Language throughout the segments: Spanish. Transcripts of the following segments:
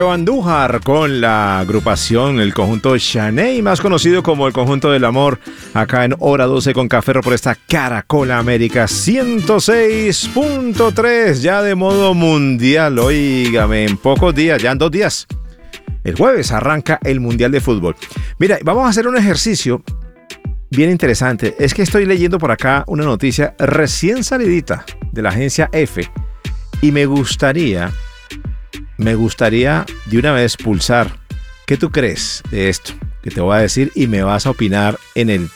Andújar con la agrupación, el conjunto Shaney, más conocido como el Conjunto del Amor, acá en Hora 12 con Café por esta Caracol América 106.3, ya de modo mundial. Óigame, en pocos días, ya en 2 días, el jueves arranca el Mundial de Fútbol. Mira, vamos a hacer un ejercicio bien interesante. Es que estoy leyendo por acá una noticia recién salidita de la agencia F y me gustaría de una vez pulsar. ¿Qué tú crees de esto que te voy a decir? Y me vas a opinar en el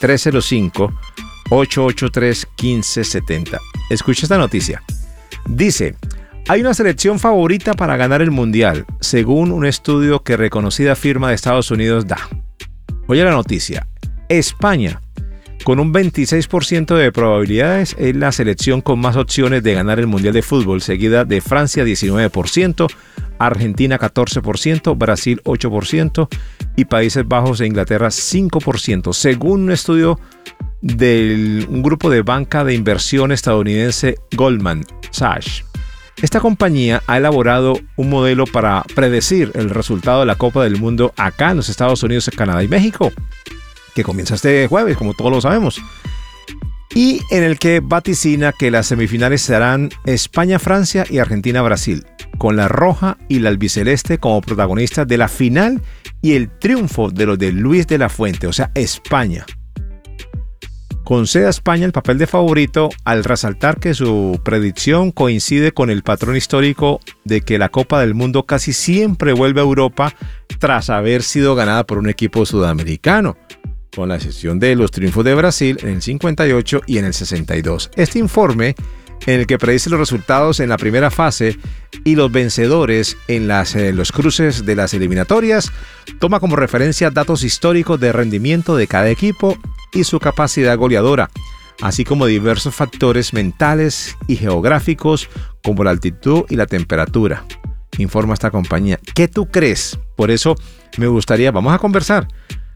305-883-1570. Escucha esta noticia. Dice, hay una selección favorita para ganar el Mundial, según un estudio que reconocida firma de Estados Unidos da. Oye la noticia. España, con un 26% de probabilidades, es la selección con más opciones de ganar el Mundial de Fútbol, seguida de Francia 19%, Argentina 14%, Brasil 8% y Países Bajos e Inglaterra 5%, según un estudio de un grupo de banca de inversión estadounidense Goldman Sachs. Esta compañía ha elaborado un modelo para predecir el resultado de la Copa del Mundo acá en los Estados Unidos, Canadá y México, que comienza este jueves, como todos lo sabemos, y en el que vaticina que las semifinales serán España-Francia y Argentina-Brasil, con la roja y la albiceleste como protagonistas de la final y el triunfo de los de Luis de la Fuente, o sea, España. Concede a España el papel de favorito al resaltar que su predicción coincide con el patrón histórico de que la Copa del Mundo casi siempre vuelve a Europa tras haber sido ganada por un equipo sudamericano, con la excepción de los triunfos de Brasil en el 58 y en el 62. Este informe, en el que predice los resultados en la primera fase y los vencedores en los cruces de las eliminatorias, toma como referencia datos históricos de rendimiento de cada equipo y su capacidad goleadora, así como diversos factores mentales y geográficos como la altitud y la temperatura, informa esta compañía. ¿Qué tú crees? Por eso me gustaría, vamos a conversar.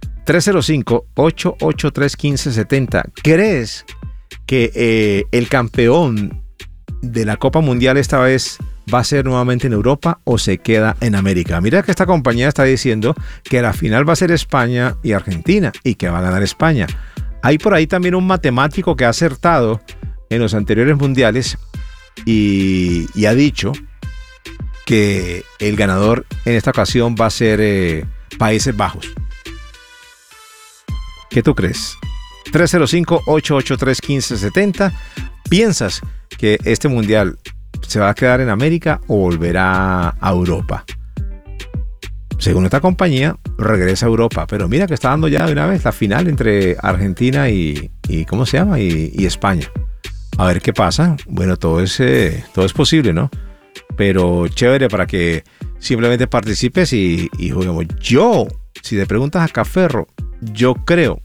305-883-1570. ¿Crees que el campeón de la Copa Mundial esta vez va a ser nuevamente en Europa o se queda en América? Mira que esta compañía está diciendo que la final va a ser España y Argentina y que va a ganar España. Hay por ahí también un matemático que ha acertado en los anteriores mundiales y ha dicho que el ganador en esta ocasión va a ser Países Bajos. ¿Qué tú crees? 305-883-1570. ¿Piensas que este mundial se va a quedar en América o volverá a Europa? Según esta compañía, regresa a Europa. Pero mira que está dando ya de una vez la final entre Argentina y ¿cómo se llama? Y España. A ver qué pasa. Bueno, todo es posible, ¿no? Pero chévere para que simplemente participes y juguemos. Si te preguntas a Caferro, yo creo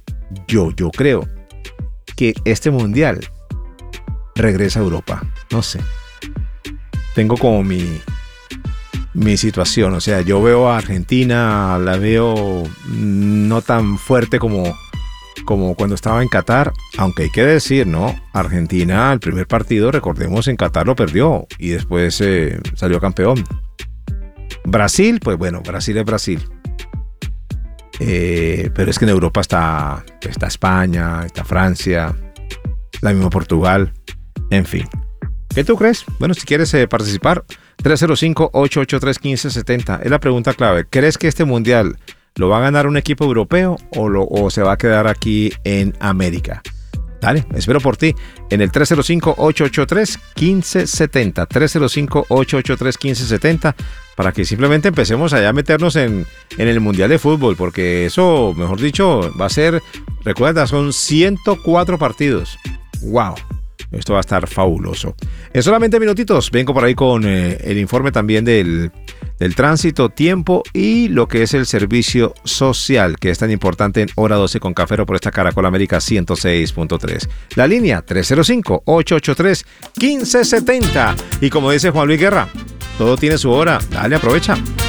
que este mundial regresa a Europa. No sé. Tengo como mi situación. O sea, yo veo a Argentina, la veo no tan fuerte como cuando estaba en Qatar. Aunque hay que decir, ¿no? Argentina, el primer partido, recordemos, en Qatar lo perdió y después salió campeón. Brasil, pues bueno, Brasil es Brasil. Pero es que en Europa está España, está Francia, la misma Portugal, en fin. ¿Qué tú crees? Bueno, si quieres participar, 305-883-1570 es la pregunta clave. ¿Crees que este mundial lo va a ganar un equipo europeo o se va a quedar aquí en América? Dale, espero por ti en el 305-883-1570, 305-883-1570, para que simplemente empecemos allá a meternos en el Mundial de Fútbol, porque eso, mejor dicho, va a ser, recuerda, son 104 partidos. ¡Wow! Esto va a estar fabuloso. En solamente minutitos vengo por ahí con el informe también del tránsito, tiempo y lo que es el servicio social, que es tan importante en Hora 12 con Cafero por esta Caracol América 106.3. La línea 305-883-1570. Y como dice Juan Luis Guerra, todo tiene su hora. Dale, aprovecha.